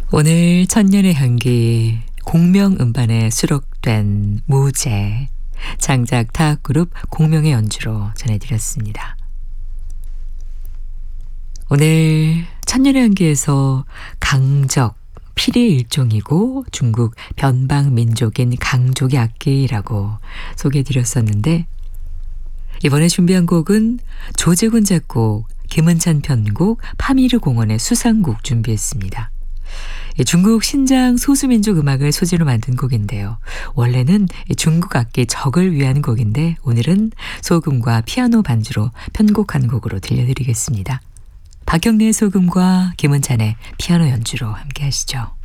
오늘 천년의 향기 공명 음반에 수록된 무제 장작 타악그룹 공명의 연주로 전해드렸습니다. 오늘 천년의 향기에서 강적, 필의 일종이고 중국 변방 민족인 강족의 악기라고 소개해드렸었는데, 이번에 준비한 곡은 조재훈 작곡, 김은찬 편곡, 파미르 공원의 수상곡 준비했습니다. 중국 신장 소수민족 음악을 소재로 만든 곡인데요. 원래는 중국 악기 적을 위한 곡인데 오늘은 소금과 피아노 반주로 편곡한 곡으로 들려드리겠습니다. 박경래의 소금과 김은찬의 피아노 연주로 함께 하시죠.